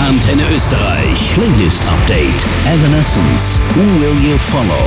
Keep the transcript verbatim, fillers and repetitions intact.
Antenne Österreich Playlist Update. Evanescence. Who Will You Follow?